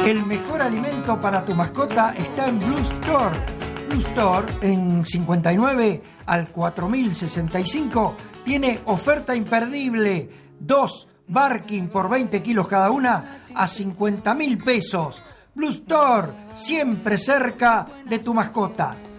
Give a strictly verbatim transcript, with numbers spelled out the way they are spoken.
El mejor alimento para tu mascota está en Blue Store. Blue Store en cincuenta y nueve al cuatro mil sesenta y cinco tiene oferta imperdible. Dos Barking por veinte kilos cada una a cincuenta mil pesos. Blue Store, siempre cerca de tu mascota.